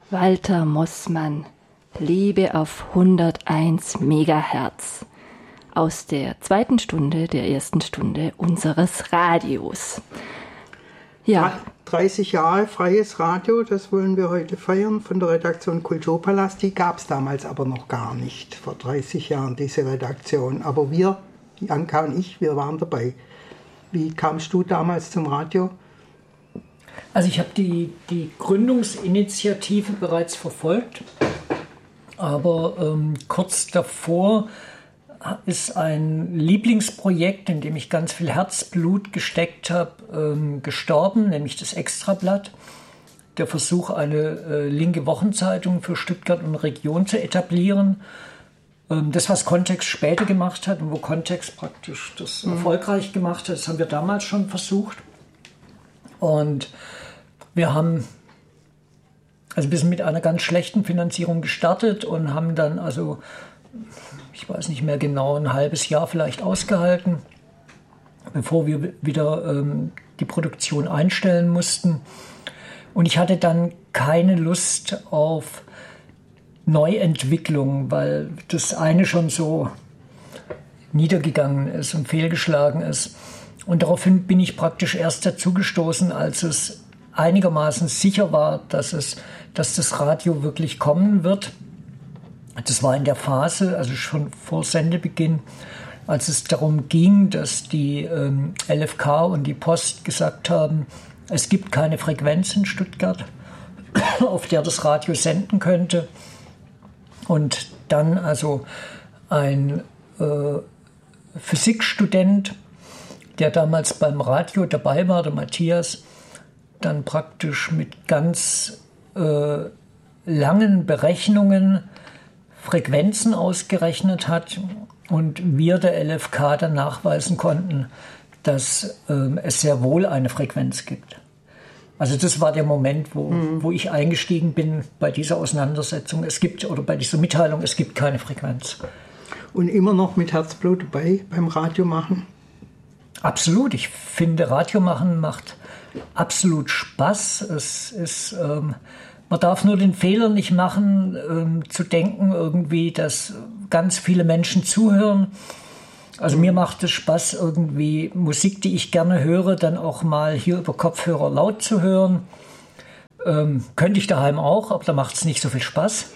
Walter Mossmann, Liebe auf 101 Megahertz. Aus der zweiten Stunde der ersten Stunde unseres Radios. Ja. 30 Jahre freies Radio, das wollen wir heute feiern von der Redaktion Kulturpalast. Die gab es damals aber noch gar nicht, vor 30 Jahren, diese Redaktion. Aber wir, Janka und ich, wir waren dabei. Wie kamst du damals zum Radio? Also ich habe die Gründungsinitiative bereits verfolgt, aber kurz davor ist ein Lieblingsprojekt, in dem ich ganz viel Herzblut gesteckt habe, gestorben, nämlich das Extrablatt. Der Versuch, eine linke Wochenzeitung für Stuttgart und Region zu etablieren. Das, was Kontext später gemacht hat und wo Kontext praktisch das erfolgreich gemacht hat, das haben wir damals schon versucht. Und wir sind mit einer ganz schlechten Finanzierung gestartet und haben dann ich weiß nicht mehr genau, ein halbes Jahr vielleicht ausgehalten, bevor wir wieder die Produktion einstellen mussten. Und ich hatte dann keine Lust auf Neuentwicklung, weil das eine schon so niedergegangen ist und fehlgeschlagen ist. Und daraufhin bin ich praktisch erst dazugestoßen, als es einigermaßen sicher war, dass das Radio wirklich kommen wird. Das war in der Phase, also schon vor Sendebeginn, als es darum ging, dass die LFK und die Post gesagt haben, es gibt keine Frequenz in Stuttgart, auf der das Radio senden könnte. Und dann also ein Physikstudent, der damals beim Radio dabei war, der Matthias, dann praktisch mit ganz langen Berechnungen Frequenzen ausgerechnet hat und wir der LFK dann nachweisen konnten, dass es sehr wohl eine Frequenz gibt. Also das war der Moment, wo ich eingestiegen bin bei dieser Auseinandersetzung. Bei dieser Mitteilung, es gibt keine Frequenz. Und immer noch mit Herzblut dabei beim Radiomachen? Absolut. Ich finde, Radiomachen macht absolut Spaß. Es ist... Man darf nur den Fehler nicht machen, zu denken irgendwie, dass ganz viele Menschen zuhören. Also mir macht es Spaß, irgendwie Musik, die ich gerne höre, dann auch mal hier über Kopfhörer laut zu hören. Könnte ich daheim auch, aber da macht es nicht so viel Spaß.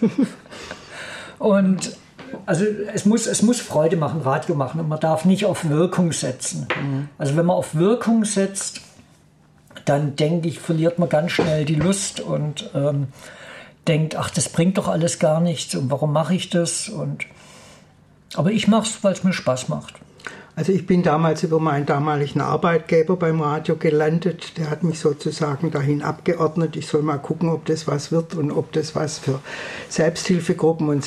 Und also es muss Freude machen, Radio machen, und man darf nicht auf Wirkung setzen. Also wenn man auf Wirkung setzt, dann denke ich, verliert man ganz schnell die Lust und denkt, ach, das bringt doch alles gar nichts und warum mache ich das? Aber ich mache es, weil es mir Spaß macht. Also ich bin damals über meinen damaligen Arbeitgeber beim Radio gelandet. Der hat mich sozusagen dahin abgeordnet. Ich soll mal gucken, ob das was wird und ob das was für Selbsthilfegruppen und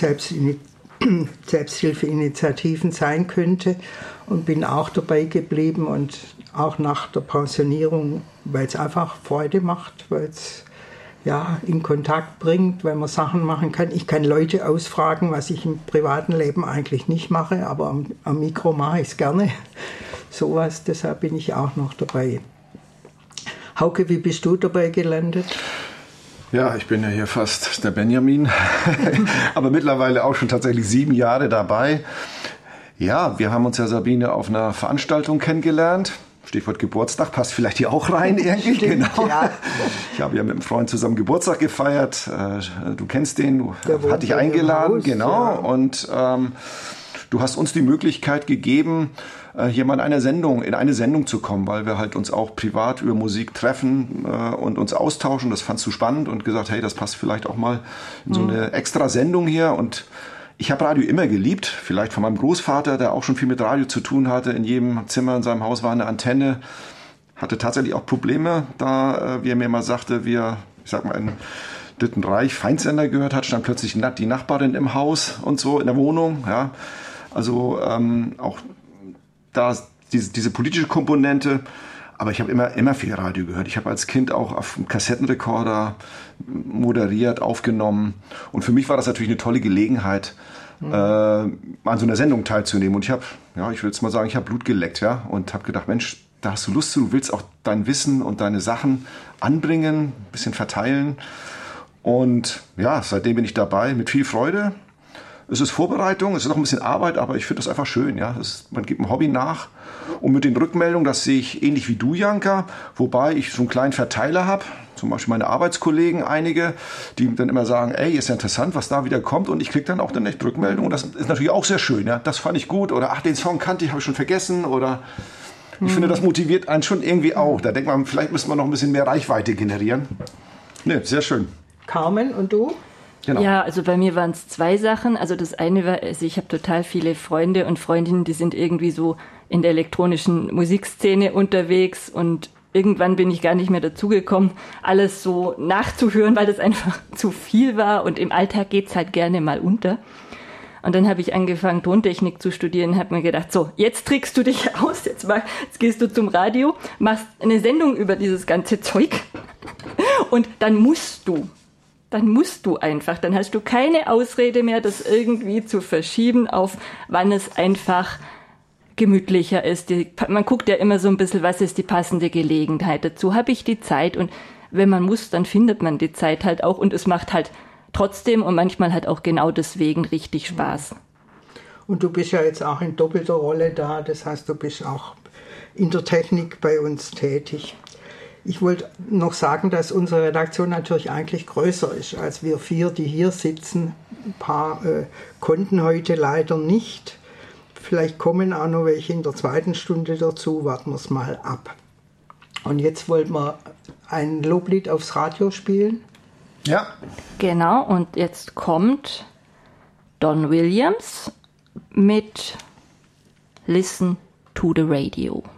Selbsthilfeinitiativen sein könnte. Und bin auch dabei geblieben und auch nach der Pensionierung, weil es einfach Freude macht, weil es in Kontakt bringt, weil man Sachen machen kann. Ich kann Leute ausfragen, was ich im privaten Leben eigentlich nicht mache, aber am Mikro mache ich es gerne. Sowas, deshalb bin ich auch noch dabei. Hauke, wie bist du dabei gelandet? Ja, ich bin ja hier fast der Benjamin, aber mittlerweile auch schon tatsächlich 7 Jahre dabei. Ja, wir haben uns ja, Sabine, auf einer Veranstaltung kennengelernt. Stichwort Geburtstag, passt vielleicht hier auch rein irgendwie. Stimmt, genau. Ja. Ich habe ja mit einem Freund zusammen Geburtstag gefeiert. Du kennst den, hat dich eingeladen, genau. Ja. Und du hast uns die Möglichkeit gegeben, hier mal in eine Sendung zu kommen, weil wir halt uns auch privat über Musik treffen und uns austauschen. Das fandst du spannend und gesagt, hey, das passt vielleicht auch mal in so eine extra Sendung hier. Und ich habe Radio immer geliebt, vielleicht von meinem Großvater, der auch schon viel mit Radio zu tun hatte. In jedem Zimmer in seinem Haus war eine Antenne. Hatte tatsächlich auch Probleme, da wie er mir mal sagte, im Dritten Reich Feindsender gehört hat, stand plötzlich die Nachbarin im Haus und so, in der Wohnung. Ja. Also auch da diese politische Komponente. Aber ich habe immer viel Radio gehört. Ich habe als Kind auch auf einem Kassettenrekorder moderiert, aufgenommen. Und für mich war das natürlich eine tolle Gelegenheit, an so einer Sendung teilzunehmen. Und ich will jetzt mal sagen, ich habe Blut geleckt, ja, und habe gedacht, Mensch, da hast du Lust zu, du willst auch dein Wissen und deine Sachen anbringen, ein bisschen verteilen. Und ja, seitdem bin ich dabei mit viel Freude. Es ist Vorbereitung, es ist auch ein bisschen Arbeit, aber ich finde das einfach schön. Ja? Man gibt einem Hobby nach. Und mit den Rückmeldungen, das sehe ich ähnlich wie du, Janka, wobei ich so einen kleinen Verteiler habe. Zum Beispiel meine Arbeitskollegen, einige, die dann immer sagen, ey, ist ja interessant, was da wieder kommt. Und ich kriege dann auch dann echt Rückmeldungen. Das ist natürlich auch sehr schön. Ja? Das fand ich gut. Oder ach, den Song kannte ich, habe ich schon vergessen. Oder ich finde, das motiviert einen schon irgendwie auch. Da denkt man, vielleicht müssen wir noch ein bisschen mehr Reichweite generieren. Ne, sehr schön. Carmen, und du? Genau. Ja, also bei mir waren es 2 Sachen. Also das eine war, also ich habe total viele Freunde und Freundinnen, die sind irgendwie so in der elektronischen Musikszene unterwegs und irgendwann bin ich gar nicht mehr dazugekommen, alles so nachzuhören, weil das einfach zu viel war und im Alltag geht's halt gerne mal unter. Und dann habe ich angefangen, Tontechnik zu studieren, habe mir gedacht, so, jetzt trickst du dich aus, jetzt gehst du zum Radio, machst eine Sendung über dieses ganze Zeug und dann musst du einfach, dann hast du keine Ausrede mehr, das irgendwie zu verschieben, auf wann es einfach gemütlicher ist. Man guckt ja immer so ein bisschen, was ist die passende Gelegenheit dazu. Habe ich die Zeit? Und wenn man muss, dann findet man die Zeit halt auch. Und es macht halt trotzdem und manchmal halt auch genau deswegen richtig Spaß. Und du bist ja jetzt auch in doppelter Rolle da. Das heißt, du bist auch in der Technik bei uns tätig. Ich wollte noch sagen, dass unsere Redaktion natürlich eigentlich größer ist als wir 4, die hier sitzen. Ein paar konnten heute leider nicht. Vielleicht kommen auch noch welche in der 2. Stunde dazu. Warten wir es mal ab. Und jetzt wollten wir ein Loblied aufs Radio spielen. Ja. Genau, und jetzt kommt Don Williams mit Listen to the Radio.